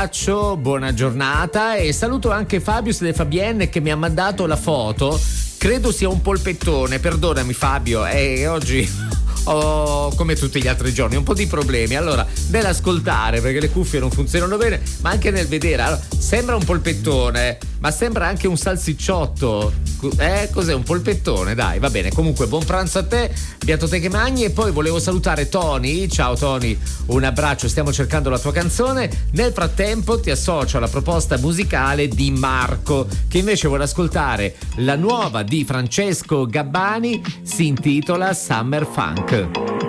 abbraccio, buona giornata e saluto anche Fabio de Fabienne che mi ha mandato la foto. Credo sia un polpettone, perdonami Fabio, oggi ho, come tutti gli altri giorni, un po' di problemi. Allora, nell'ascoltare, perché le cuffie non funzionano bene, ma anche nel vedere. Allora, sembra un polpettone, ma sembra anche un salsicciotto. Cos'è un polpettone? Dai, va bene. Comunque, buon pranzo a te, Beato te che mangi. E poi volevo salutare Tony. Ciao Tony, un abbraccio, stiamo cercando la tua canzone. Nel frattempo ti associo alla proposta musicale di Marco, che invece vuole ascoltare la nuova di Francesco Gabbani, si intitola Summer Funk.